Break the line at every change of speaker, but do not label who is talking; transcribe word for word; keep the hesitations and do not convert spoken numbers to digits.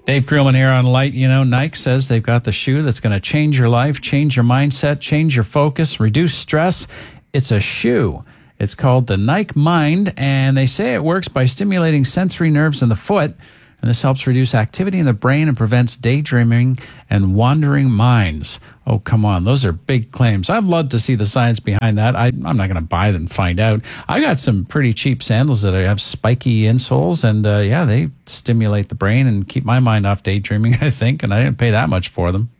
Dave Grillman here on Light. You know, Nike says they've got the shoe that's going to change your life, change your mindset, change your focus, reduce stress. It's a shoe. It's called the Nike Mind, and they say it works by stimulating sensory nerves in the foot, and this helps reduce activity in the brain and prevents daydreaming and wandering minds. Oh, come on. Those are big claims. I'd love to see the science behind that. I, I'm not going to buy them and find out. I got some pretty cheap sandals that have spiky insoles, and uh, yeah, they stimulate the brain and keep my mind off daydreaming, I think, and I didn't pay that much for them.